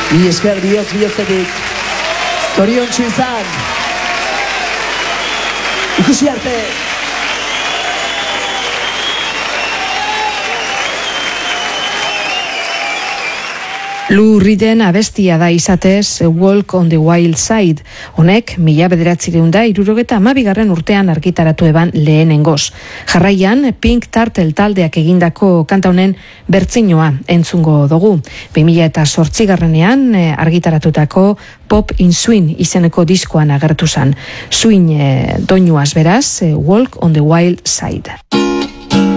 Mi esker bihotzetik. Zoriontsu izan. Ikusi arte. Lou Reeden abestia da izatez Walk on the Wild Side. Honek 1972 urtean argitaratu eban lehenengoz. Jarraian Pink Turtle taldeak egindako kanta honen bertsinoa entzungo dugu. 2008 argitaratutako Pop in Swing izeneko diskoan agertu zen. Swing doinuaz beraz, Walk on the Wild Side.